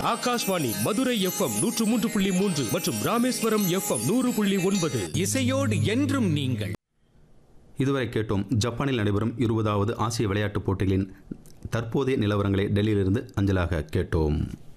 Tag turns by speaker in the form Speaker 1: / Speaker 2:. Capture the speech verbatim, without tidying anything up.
Speaker 1: Akashvani Madurai FM நூற்று மூன்று புள்ளி மூன்று மற்றும் ராமேஸ்வரம் எஃப்எம் நூறு புள்ளி ஒன்பது.
Speaker 2: இசையோடு என்றும் நீங்கள்.
Speaker 3: இதுவரை கேட்டோம் ஜப்பானில் நடைபெறும் இருபதாவது ஆசிய விளையாட்டுப் போட்டிகளின் தற்போதைய நிலவரங்களை டெல்லியிலிருந்து அஞ்சலாக கேட்டோம்.